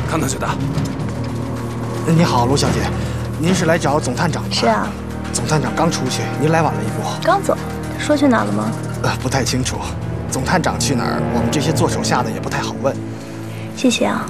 康特觉得。 你好，罗小姐，您是来找总探长吗？ 是啊。 总探长刚出去，您来晚了一步。 刚走，说去哪了吗？ 不太清楚。总探长去哪儿，我们这些做手下的也不太好问。 谢谢啊。